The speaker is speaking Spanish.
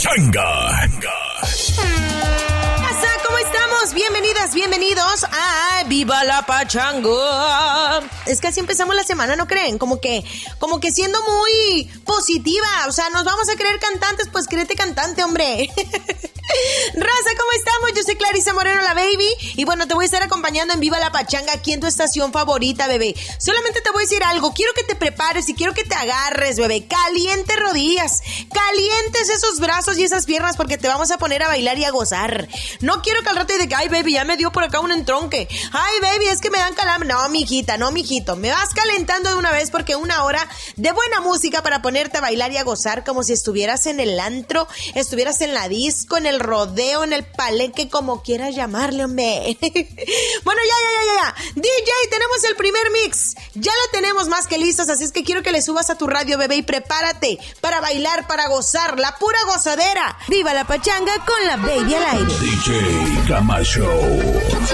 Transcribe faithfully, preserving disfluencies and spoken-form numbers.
Pachanga. ¿Cómo estamos? Bienvenidas, bienvenidos a Viva la Pachanga. Es que así empezamos la semana, ¿no creen? Como que, como que siendo muy positiva. O sea, nos vamos a creer cantantes, pues créete cantante, hombre. Raza, ¿cómo estamos? Yo soy Clarisa Moreno, la baby. Y bueno, te voy a estar acompañando en Viva la Pachanga, aquí en tu estación favorita, bebé. Solamente te voy a decir algo. Quiero que te prepares y quiero que te agarres, bebé. Caliente rodillas, calientes esos brazos y esas piernas, porque te vamos a poner a bailar y a gozar. No quiero que al rato de que, ay, baby, ya me dio por acá un entronque. Ay, baby, es que me dan calambre. No, mijita, no, mijito. Me vas calentando de una vez, porque una hora de buena música para ponerte a bailar y a gozar como si estuvieras en el antro, estuvieras en la disco, en el rodeo, en el palenque, como quieras llamarle, hombre. Bueno, ya, ya, ya, ya. D J, tenemos el primer mix. Ya lo tenemos más que listos, así es que quiero que le subas a tu radio, bebé, y prepárate para bailar, para gozar, la pura gozadera. Viva la Pachanga con la baby al aire. D J Camacho.